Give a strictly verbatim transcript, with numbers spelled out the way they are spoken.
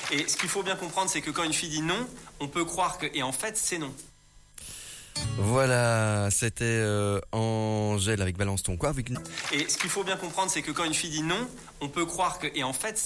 Et ce qu'il faut bien comprendre, c'est que quand une fille dit non, on peut croire que... Et en fait, c'est non. Voilà, c'était euh, Angèle avec Balance ton quoi avec une... Et ce qu'il faut bien comprendre, c'est que quand une fille dit non, on peut croire que... Et en fait,